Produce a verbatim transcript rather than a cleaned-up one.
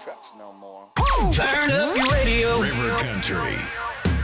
trucks no more. Turn up your radio. River Country.